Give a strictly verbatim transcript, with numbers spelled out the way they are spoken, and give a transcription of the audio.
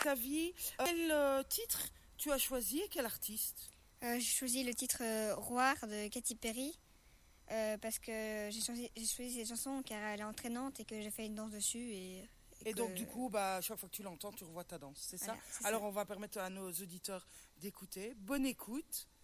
ta vie. Euh, quel euh, titre tu as choisi et quel artiste? Euh, j'ai choisi le titre euh, Roar de Katy Perry euh, parce que j'ai choisi, j'ai choisi cette chanson car elle est entraînante et que j'ai fait une danse dessus. Et, et, Et que... donc, du coup, bah, chaque fois que tu l'entends, tu revois ta danse, c'est Voilà, ça? c'est Alors, ça. on va permettre à nos auditeurs d'écouter. Bonne écoute.